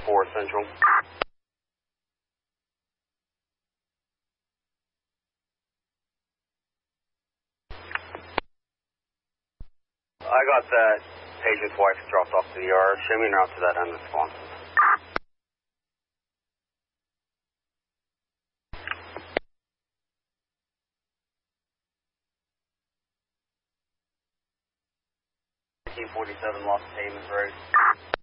4 Central. I got that patient's wife dropped off to the yard. Show me an route to that unresponsive. T47 Los Pavement Road.